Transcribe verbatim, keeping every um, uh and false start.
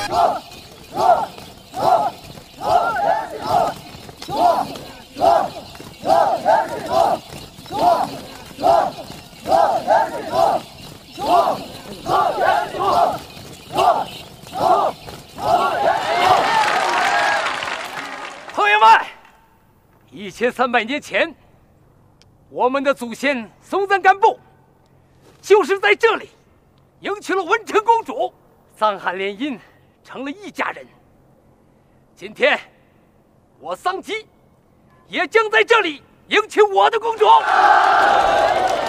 朋友们，一千三百年前，我们的祖先松赞干布就是在这里迎娶了文成公主，桑汉联姻，成了一家人。今天，我桑吉也将在这里迎娶我的公主。